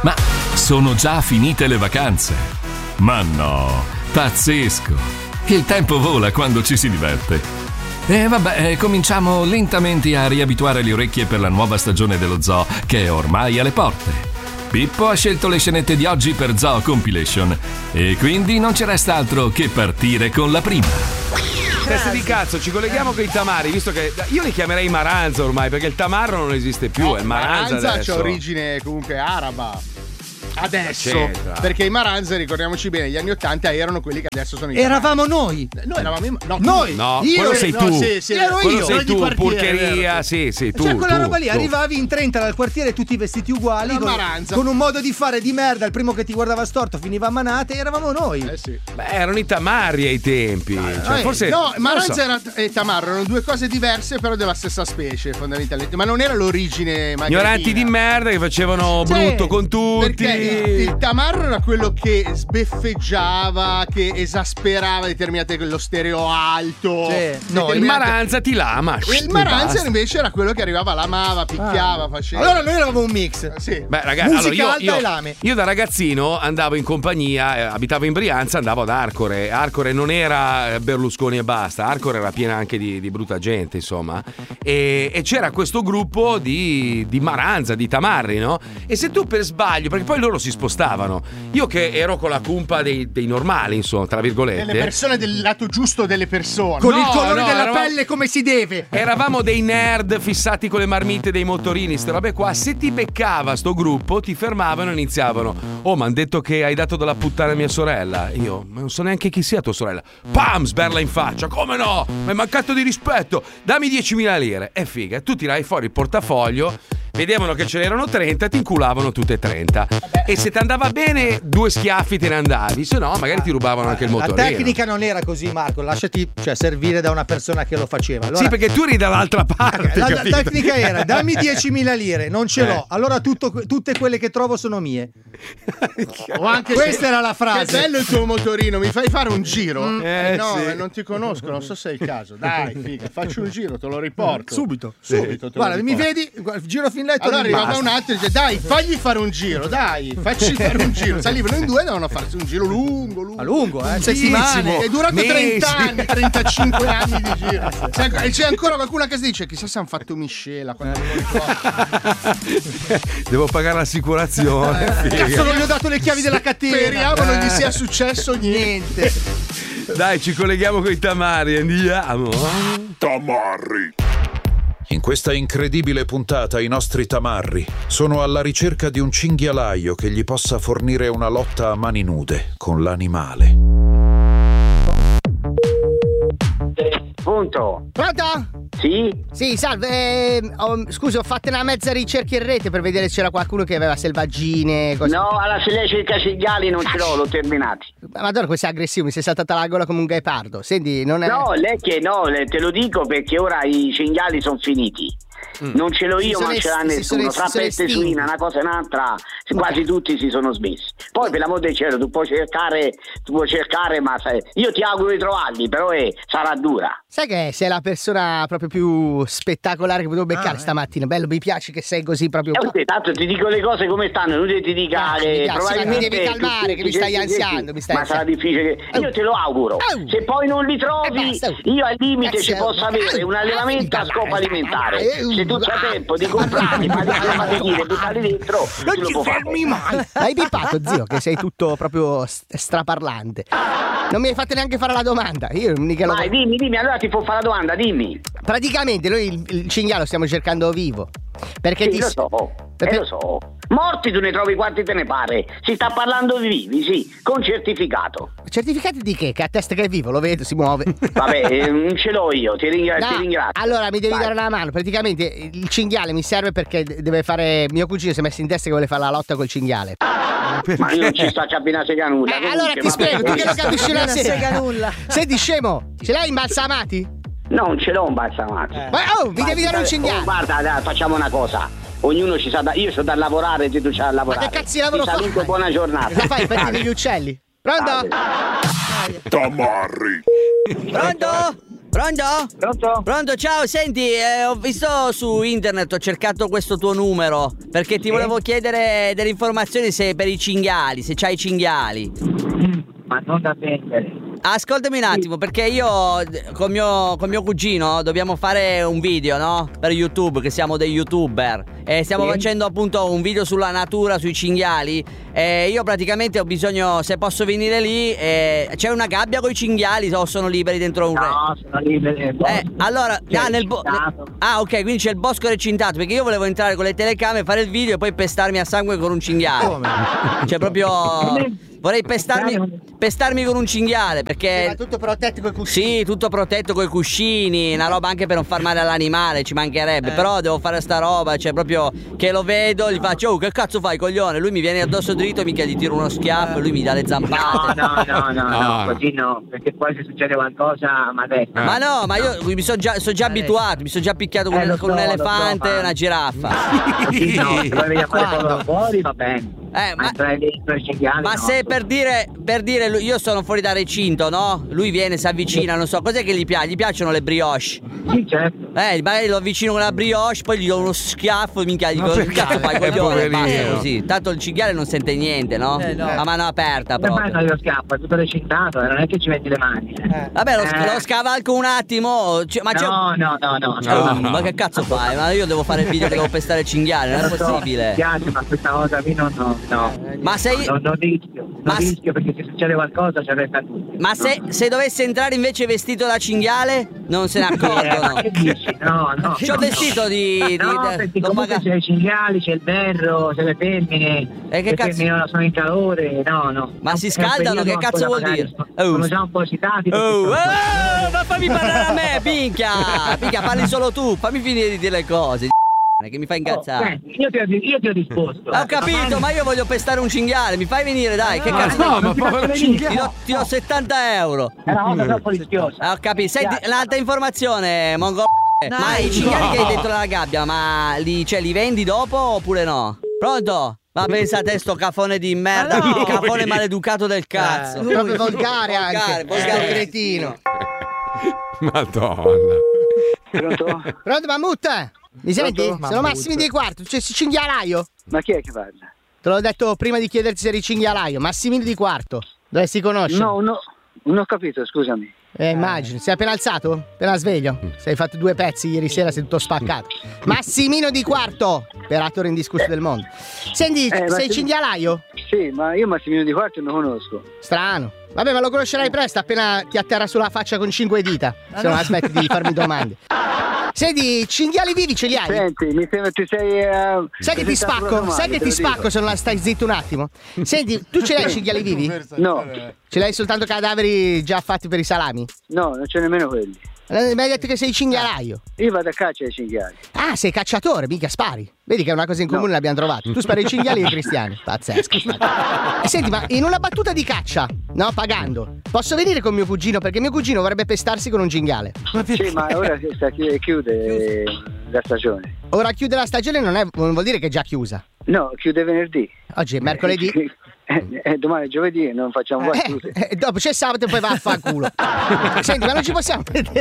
Ma sono già finite le vacanze? Ma no, pazzesco! Il tempo vola quando ci si diverte. E vabbè, cominciamo lentamente a riabituare le orecchie per la nuova stagione dello Zoo, che è ormai alle porte. Pippo ha scelto le scenette di oggi per Zoo Compilation e quindi non ci resta altro che partire con la prima. Testa di cazzo, ci colleghiamo con i tamari, visto che io li chiamerei maranza ormai, perché il tamarro non esiste più, è il maranza adesso. C'ha origine comunque araba. Adesso, c'entra? perché i maranza, ricordiamoci bene, gli anni 80 erano quelli che adesso sono i Eravamo noi. Noi eravamo noi. No, io quello sei tu. Ero quello io. sei tu, quartiere, porcheria, sì, tu. Cioè quella tu, roba lì, tu. arrivavi in 30 dal quartiere tutti vestiti uguali con un modo di fare di merda, il primo che ti guardava storto finiva a manate, eravamo noi. Sì. Beh, erano i tamari ai tempi. Forse no, maranza e tamarro erano due cose diverse però della stessa specie fondamentalmente, ma non era l'origine magrebina. Ignoranti di merda che facevano brutto con tutti. Perché il tamarro era quello che sbeffeggiava, che esasperava determinate, lo stereo alto. No, il maranza ti lama. Il maranza invece era quello che arrivava, lamava, picchiava, faceva. Allora noi eravamo un mix. Sì. Beh, ragazzi, musica alta e lame. Io da ragazzino andavo in compagnia, abitavo in Brianza, andavo ad Arcore. Arcore non era Berlusconi e basta, Arcore era piena anche di brutta gente, insomma. E c'era questo gruppo di maranza, di tamarri, no? E se tu per sbaglio, perché poi loro si spostavano, io che ero con la cumpa dei normali, insomma, tra virgolette, delle persone del lato giusto delle persone, con il colore della pelle come si deve. Eravamo dei nerd fissati con le marmite dei motorini, ste robe qua. Se ti beccava sto gruppo, ti fermavano e iniziavano: oh, m'han detto che hai dato della puttana a mia sorella. Io non so neanche chi sia tua sorella. Pam, sberla in faccia. Come no? Mi hai mancato di rispetto. Dammi 10.000 lire. E figa, tu tirai fuori il portafoglio, vedevano che ce n'erano 30, ti inculavano tutte e 30. E se ti andava bene, 2 schiaffi te ne andavi, se no magari ti rubavano anche il motorino. La tecnica non era così, Marco, lasciati servire da una persona che lo faceva. Allora, sì, perché tu eri dall'altra parte. La tecnica era: dammi 10.000 lire, non ce l'ho, allora tutte quelle che trovo sono mie. O anche questa era la frase. Che bello il tuo motorino, mi fai fare un giro? No, sì. non ti conosco, non so se è il caso. Dai, figa, faccio un giro, te lo riporto. Subito. Guarda, mi vedi? Giro fin là e allora arrivava un altro e dice: dai, fagli fare un giro, dai, facci fare un giro. Salivano in due e dovevano farsi un giro lungo, settimane. È durato 30 anni, 35 anni di giro. E c'è ancora qualcuno che si dice: chissà se hanno fatto miscela quando me lo ricordo. Devo pagare l'assicurazione. Cazzo, non gli ho dato le chiavi della catena. Speriamo non gli sia successo niente. Dai, ci colleghiamo con i tamari, andiamo. Tamarri. In questa incredibile puntata i nostri tamarri sono alla ricerca di un cinghialaio che gli possa fornire una lotta a mani nude con l'animale. Pronto? Pronto? Sì? Sì, salve. Scusi, ho fatto una mezza ricerca in rete per vedere se c'era qualcuno che aveva selvaggine. Cose. No, alla se lei cerca cinghiali non ce l'ho terminati. Ma allora questo è aggressivo, mi sei saltata la gola come un ghepardo. Senti, non è. No, lei che no, te lo dico perché ora i cinghiali sono finiti. Non ce l'ho io, ma ce l'ha nessuno. Tra peste suina, una cosa e un'altra, quasi tutti si sono smessi. Poi per l'amor del cielo, tu puoi cercare, ma io ti auguro di trovarli, però sarà dura. Sai che sei la persona proprio più spettacolare che potevo beccare stamattina. Bello, mi piace che sei così proprio. Tanto ti dico le cose come stanno, non ti dica che probabilmente mi devi calmare, che mi stai ansiando. Ma sarà difficile. Io te lo auguro. Se poi non li trovi, io al limite ci posso avere un allevamento a scopo alimentare. Se tu c'hai tempo di comprarli, ma di buttarli dentro, non ti fermi mai. Hai pipato, zio, che sei tutto proprio straparlante. Non mi hai fatto neanche fare la domanda. Io mica Vai, dimmi, allora ti può fare la domanda, dimmi. Praticamente noi il cinghiale lo stiamo cercando vivo. Perché sì, lo so. Morti tu ne trovi quanti te ne pare. Si sta parlando di vivi, sì, con certificato. Certificati di che? Che a testa che è vivo, lo vedo, si muove. Vabbè, non ce l'ho io, ti ringrazio. Allora mi devi dare una mano. Praticamente il cinghiale mi serve perché deve fare. Mio cugino si è messo in testa che vuole fare la lotta col cinghiale. Ma io non ci sto a capire una sega nulla. Allora ti spiego, tu che non capisci una sega nulla. Senti, scemo, ce l'hai imbalsamati? No, non ce l'ho imbalsamati. Ma mi devi dare un cinghiale. Guarda, dai, facciamo una cosa. Ognuno ci sa io so da lavorare, tu c'hai da lavorare. Ma che cazzo di lavoro fai? Saluto, buona giornata. Cosa fai? Prendi degli uccelli. Pronto? Tamarri. Pronto? Pronto, ciao, senti, ho visto su internet, ho cercato questo tuo numero perché ti volevo chiedere delle informazioni per i cinghiali, se c'hai i cinghiali. Ma non da vendere. Ascoltami un attimo, perché io con mio cugino dobbiamo fare un video, no? Per YouTube, che siamo dei YouTuber. E stiamo facendo appunto un video sulla natura, sui cinghiali. E io praticamente ho bisogno, se posso venire lì, c'è una gabbia con i cinghiali o sono liberi dentro un... No, sono liberi nel bosco. Allora, ok, quindi c'è il bosco recintato, perché io volevo entrare con le telecamere, fare il video e poi pestarmi a sangue con un cinghiale. Come? Cioè proprio... Vorrei pestarmi con un cinghiale, perché... Ma tutto protetto coi cuscini. Sì, tutto protetto coi cuscini, una roba anche per non far male all'animale, ci mancherebbe. Però devo fare sta roba, cioè proprio che lo vedo, gli faccio: oh, che cazzo fai, coglione? Lui mi viene addosso dritto, mica gli tiro uno schiaffo e lui mi dà le zampate. No, così no, perché poi se succede qualcosa, ma adesso. Ma no, ma io mi sono già abituato, mi sono già picchiato con un elefante e una giraffa. Sì, no, se vai a fare quello fuori va bene. Ma entrare dentro il cinghiale. Ma se per dire io sono fuori da recinto, no? Lui viene, si avvicina, non so, cos'è che gli piace? Gli piacciono le brioche? Sì, certo. Magari lo avvicino con la brioche, poi gli do uno schiaffo e minchia, dico: che cazzo fai, coglione? Basta così. Tanto il cinghiale non sente niente, no? A mano aperta proprio. Ma lo schiaffo, è tutto recintato, non è che ci metti le mani. Vabbè, lo scavalco un attimo. No. Ma che cazzo fai? Ma io devo fare il video che devo pestare il cinghiale, non è possibile. Mi piace, ma questa cosa qui no. Ma sei... Non rischio perché se succede qualcosa ci arresta tutti. Ma se dovesse entrare invece vestito da cinghiale, non se ne accorgono. Che dici? No. C'ho vestito di perché comunque c'è i cinghiali, c'è il berro, c'è le femmine. E che cazzo? Le femmine sono in calore, no. Ma si scaldano, che cazzo vuol dire? Sono già un po' eccitati. Ma fammi parlare a me, minchia, parli solo tu, fammi finire di dire le cose. Che mi fa incazzare. Io ti ho risposto. Ho capito, ma io voglio pestare un cinghiale. Mi fai venire, dai. Che cazzo? No, ma povero cinghiale. Ti do 70 euro. È una cosa troppo rischiosa. Ho capito. Senti, l'altra informazione, Mongo. Ma i cinghiali che hai dentro la gabbia, ma li vendi dopo oppure no? Pronto? Ma pensate sto cafone di merda, cafone maleducato del cazzo. Proprio volgare anche. Volgare cretino. Madonna. Pronto, Mammut? Mi senti? Sono Massimi di Quarto, c'è il cinghialaio? Ma chi è che parla? Te l'ho detto prima di chiederti se eri cinghialaio. Massimino di Quarto. Dove si conosce? No, non ho capito, scusami. Immagino. Sei appena alzato? Appena sveglio? Sei fatto 2 pezzi ieri sera, sei tutto spaccato. Massimino di Quarto, operatore indiscusso del mondo. Senti, sei cinghialaio? Sì, ma io Massimino di Quarto non conosco. Strano. Vabbè, ma lo conoscerai presto appena ti atterra sulla faccia con 5 dita. Se non aspetti di farmi domande. Senti, cinghiali vivi ce li hai? Senti, mi sembra che tu sei... sai che ti spacco? Sai che ti spacco se non la stai zitto un attimo? Senti, tu ce l'hai cinghiali vivi? No. Ce l'hai soltanto cadaveri già fatti per i salami? No, non c'è nemmeno quelli. Mi hai detto che sei cinghialaio. Io vado a caccia ai cinghiali. Ah, sei cacciatore, mica spari. Vedi che è una cosa in comune, l'abbiamo trovato. Tu spari i cinghiali e i cristiani. Pazzesco. Senti, ma in una battuta di caccia, no, pagando, posso venire con mio cugino? Perché mio cugino vorrebbe pestarsi con un cinghiale. Sì, ma ora chiude la stagione. Ora chiude la stagione non vuol dire che è già chiusa. No, chiude venerdì. Oggi è mercoledì. Domani è giovedì, non facciamo battute. Dopo c'è sabato e poi va a fanculo. Senti, ma non ci possiamo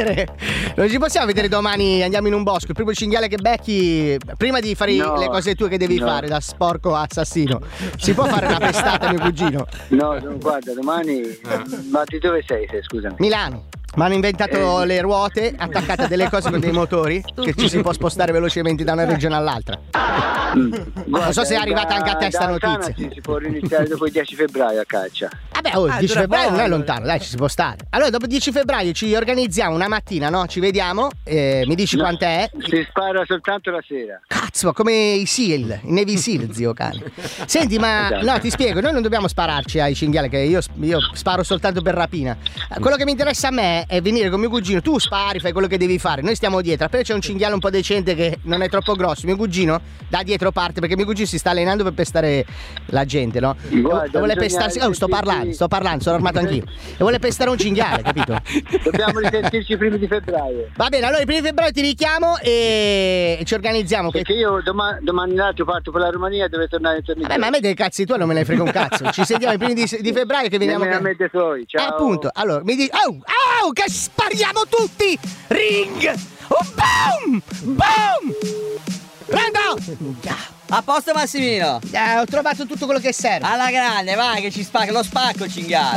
vedere domani, andiamo in un bosco, il primo cinghiale che becchi, prima di fare le cose tue che devi fare da sporco assassino, si può fare una pestata mio cugino? No, guarda, domani... Ma di dove sei, scusami? Milano. Ma hanno inventato le ruote attaccate a delle cose con dei motori che ci si può spostare velocemente da una regione all'altra. Guarda, non so se è arrivata anche a te sta notizia. Si può riniziare dopo il 10 febbraio a caccia. Vabbè, il 10 febbraio non è lontano, dai, ci si può stare. Allora, dopo il 10 febbraio ci organizziamo una mattina, no? Ci vediamo, mi dici quant'è? Si spara soltanto la sera. Cazzo, come i SEAL, i Navy SEAL, zio cane. Senti, ma no, ti spiego, noi non dobbiamo spararci ai cinghiali, che io sparo soltanto per rapina. Quello che mi interessa a me è venire con mio cugino, tu spari, fai quello che devi fare, noi stiamo dietro, appena c'è un cinghiale un po' decente che non è troppo grosso, mio cugino da dietro parte, perché mio cugino si sta allenando per pestare la gente, no? Guarda, vuole pestarsi, sto parlando, sono armato anch'io, e vuole pestare un cinghiale, capito? Dobbiamo risentirci i primi di febbraio. Va bene, allora i primi di febbraio ti richiamo e ci organizziamo. Perché io domani l'altro parto per la Romania e dovrei tornare in Italia. Ma a me dei cazzi tuoi non me ne frega un cazzo. Ci sentiamo i primi di febbraio che veniamo. A me dei tuoi, ciao. Appunto, allora mi dici, Oh, che spariamo tutti! Ring! Boom! Boom! Prendo! A posto Massimino? Ho trovato tutto quello che serve. Alla grande, vai che ci spacca, lo spacco cinghiale.